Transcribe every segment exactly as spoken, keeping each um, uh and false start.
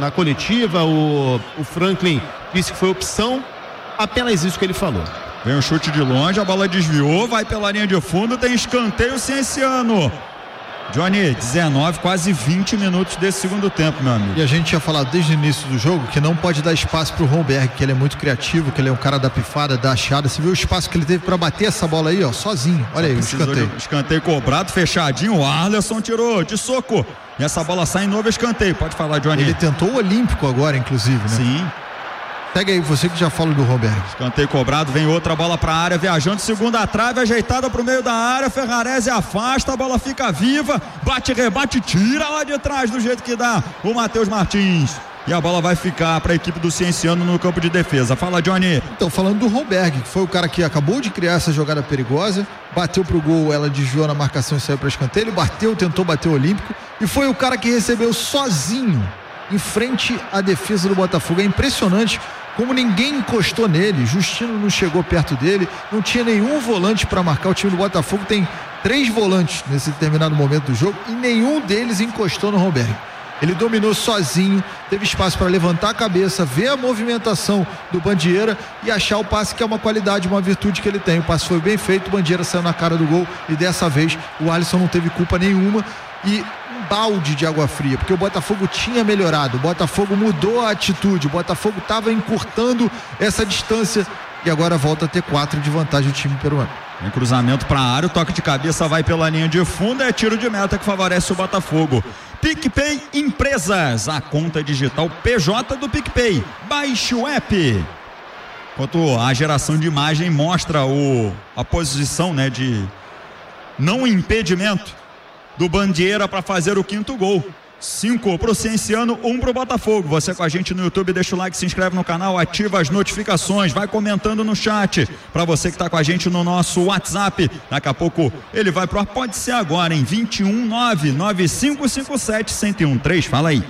na coletiva, o, o Franklin disse que foi opção, apenas isso que ele falou. Vem um chute de longe, a bola desviou, vai pela linha de fundo, tem escanteio Cienciano. Johnny, dezenove, quase vinte minutos desse segundo tempo, meu amigo. E a gente tinha falado desde o início do jogo que não pode dar espaço pro Romberg, que ele é muito criativo, que ele é um cara da pifada, da achada. Você viu o espaço que ele teve pra bater essa bola aí, ó, sozinho. Olha aí, o escanteio. Escanteio cobrado, fechadinho, o Arleson tirou de soco. E essa bola sai em novo escanteio. Pode falar, Johnny. Ele tentou o Olímpico agora, inclusive, né? Sim. Pega aí, você que já fala do Romberg. Escanteio cobrado, vem outra bola pra área, viajando, segunda trave, ajeitada pro meio da área, Ferrarese afasta, a bola fica viva, bate, rebate, tira lá de trás do jeito que dá o Matheus Martins. E a bola vai ficar para a equipe do Cienciano no campo de defesa. Fala, Johnny. Então, falando do Romberg, que foi o cara que acabou de criar essa jogada perigosa, bateu pro gol, ela desviou na marcação e saiu para escanteio, ele bateu, tentou bater o Olímpico, e foi o cara que recebeu sozinho em frente à defesa do Botafogo. É impressionante como ninguém encostou nele, Justino não chegou perto dele, não tinha nenhum volante para marcar. O time do Botafogo tem três volantes nesse determinado momento do jogo e nenhum deles encostou no Romberg. Ele dominou sozinho, teve espaço para levantar a cabeça, ver a movimentação do Bandeira e achar o passe, que é uma qualidade, uma virtude que ele tem. O passe foi bem feito, o Bandeira saiu na cara do gol e dessa vez o Alisson não teve culpa nenhuma. E um balde de água fria, porque o Botafogo tinha melhorado, o Botafogo mudou a atitude, o Botafogo estava encurtando essa distância e agora volta a ter quatro de vantagem o time peruano. Em cruzamento para a área, o toque de cabeça vai pela linha de fundo, é tiro de meta que favorece o Botafogo. PicPay Empresas, a conta digital P J do PicPay. Baixe o app. Enquanto a geração de imagem mostra o, a posição, né, de não impedimento do Bandeira para fazer o quinto gol. Cinco pro Cienciano, um pro Botafogo. Você com a gente no YouTube, deixa o like, se inscreve no canal, ativa as notificações, vai comentando no chat. Para você que tá com a gente no nosso WhatsApp, daqui a pouco ele vai pro ar, pode ser agora, em vinte e um nove nove cinco cinco sete um zero um três. Fala aí.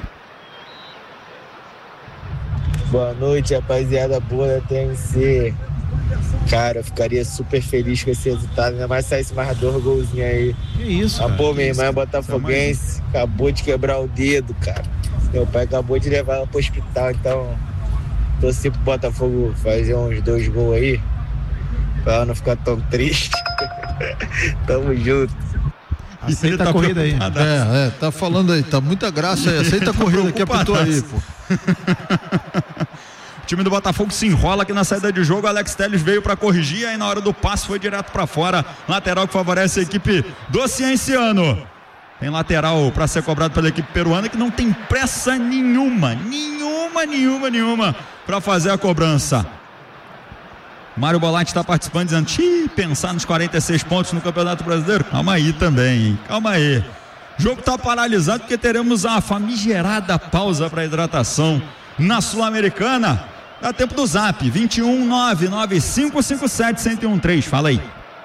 Boa noite, rapaziada boa da T M C. Cara, eu ficaria super feliz com esse resultado, ainda mais saísse mais dois golzinhos aí. Que isso, ah, cara? pô, minha irmã é botafoguense, acabou de quebrar o dedo, cara. Meu pai acabou de levar ela pro hospital, então torci pro Botafogo fazer uns dois gols aí, pra ela não ficar tão triste. Tamo junto. Aceita a corrida aí. É, é, tá falando aí, tá muita graça aí, aceita a corrida que apitou aí, pô. O time do Botafogo se enrola aqui na saída de jogo. Alex Telles veio para corrigir, aí na hora do passe foi direto para fora. Lateral que favorece a equipe do Cienciano. Tem lateral para ser cobrado pela equipe peruana, que não tem pressa nenhuma, nenhuma, nenhuma, nenhuma para fazer a cobrança. Mário Bolatti está participando, dizendo: Xiii, pensar nos quarenta e seis pontos no Campeonato Brasileiro. Calma aí também, hein? Calma aí. O jogo está paralisado porque teremos a famigerada pausa para hidratação na Sul-Americana. Dá tempo do zap, vinte e um nove nove cinco cinco sete um zero um três. Fala aí.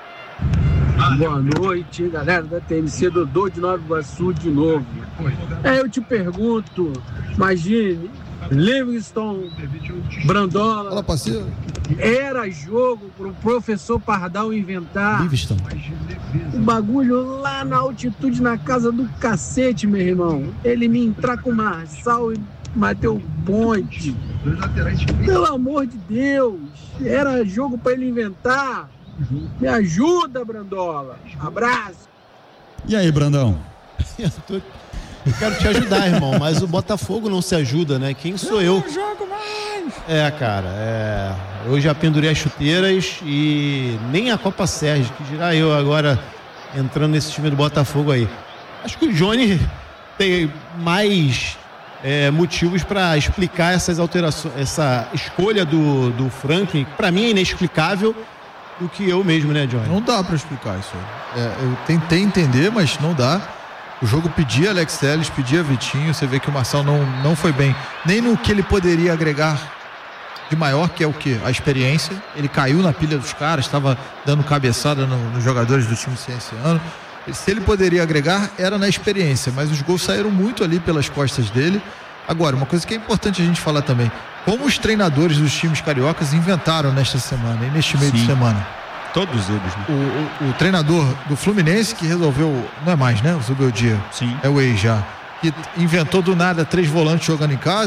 Boa noite, galera da T M C, Dodô de Nova Iguaçu de novo. É, eu te pergunto, imagine, Livingston, Brandola. Fala, parceiro. Era jogo pro professor Pardal inventar Livingston. o bagulho lá na altitude, na casa do cacete, meu irmão. Ele me entrar com o Marçal e Mateu Ponte. Pelo amor de Deus, era jogo pra ele inventar. Me ajuda, Brandola. Abraço. E aí, Brandão? Eu, tô... eu quero te ajudar, irmão, mas o Botafogo não se ajuda, né? Quem sou eu? Não jogo mais. É, cara, é... eu já pendurei as chuteiras e nem a Copa Sérgio, que dirá eu agora entrando nesse time do Botafogo aí. Acho que o Johnny tem mais é, motivos para explicar essas alterações, essa escolha do, do Franklin, que para mim é inexplicável, do que eu mesmo, né, Johnny? Não dá pra explicar isso aí. É, eu tentei entender, mas não dá. O jogo pedia Alex Telles, pedia Vitinho. Você vê que o Marçal não, não foi bem, nem no que ele poderia agregar de maior, que é o quê? A experiência. Ele caiu na pilha dos caras, estava dando cabeçada no, nos jogadores do time cienciano. Se ele poderia agregar, era na experiência, mas os gols saíram muito ali pelas costas dele. Agora, uma coisa que é importante a gente falar também: como os treinadores dos times cariocas inventaram nesta semana e neste meio Sim. de semana. Todos eles, né? O, o, o treinador do Fluminense, que resolveu, não é mais, né? O Zubeldia. Sim. É o ex já. Que inventou do nada três volantes jogando em casa.